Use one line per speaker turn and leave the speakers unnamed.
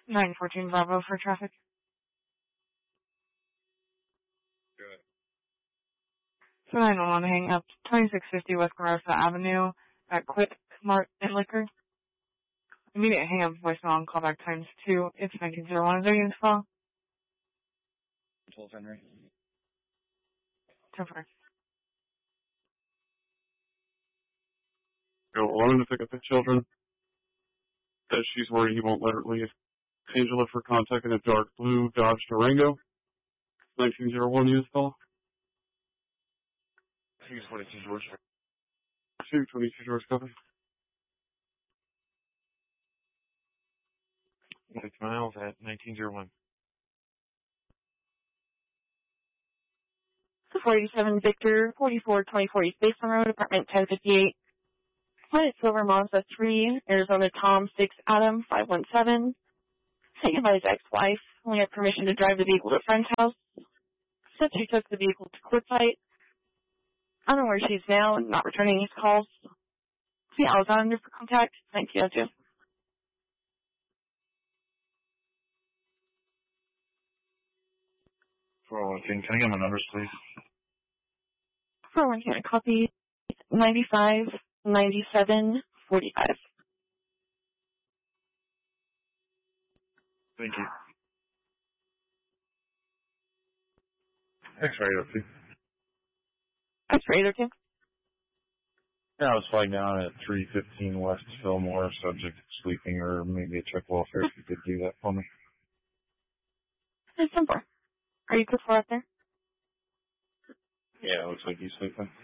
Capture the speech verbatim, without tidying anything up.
nine fourteen Bravo for traffic.
Good.
So I don't want to hang up. twenty-six fifty West Carosa Avenue at Quick Mart and Liquor. Immediate hang up voicemail and callback times two. It's nineteen oh one. Is there units call?
twelve Henry.
ten four.
Go wanting to pick up the children. That she's worried he won't let her leave. Angela for contact in a dark blue Dodge Durango. nineteen oh one units call.
two twenty-two George.
two twenty-two George copy.
Six miles at nineteen oh one.
forty-seven Victor, forty-four twenty-four East Basin Road, apartment ten fifty-eight. Planet Silver Mazda three, Arizona Tom six Adam five one seven. Taken by his ex-wife. Only had permission to drive the vehicle to a friend's house. Said she took the vehicle to Quartzsite. I don't know where she's now and not returning his calls. See Alexander for contact. Thank you, Jim.
four oh one, can I get my numbers, please?
four oh one, can I copy? ninety-five ninety-seven forty-five.
Thank you. Thanks, Radio two.
That's right, okay.
Yeah, I was flying down at three fifteen West Fillmore, subject to sleeping or maybe a check welfare if you could do that for me.
It's simple. Are you good for out there?
Yeah, it looks like he's sleeping.